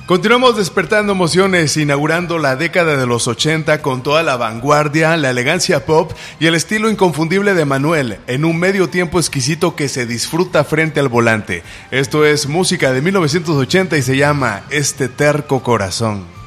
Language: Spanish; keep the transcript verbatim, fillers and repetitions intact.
Continuamos despertando emociones, inaugurando la década de los ochenta con toda la vanguardia, la elegancia pop y el estilo inconfundible de Manuel, en un medio tiempo exquisito que se disfruta frente al volante. Esto es música de mil novecientos ochenta y se llama Este terco corazón.